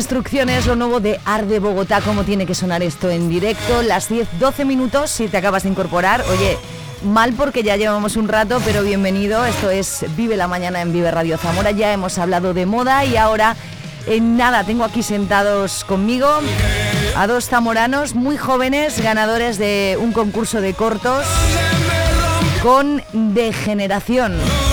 instrucciones, lo nuevo de Arde Bogotá, cómo tiene que sonar esto en directo. Las 10:12 minutos, si te acabas de incorporar. Oye, mal porque ya llevamos un rato, pero bienvenido. Esto es Vive la Mañana en Vive Radio Zamora. Ya hemos hablado de moda y ahora, en nada, tengo aquí sentados conmigo a dos zamoranos muy jóvenes, ganadores de un concurso de cortos con Degeneración.